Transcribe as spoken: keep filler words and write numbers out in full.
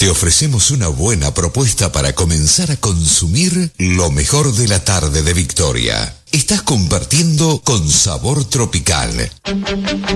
te ofrecemos una buena propuesta para comenzar a consumir lo mejor de la tarde de Victoria. Estás compartiendo con Sabor Tropical.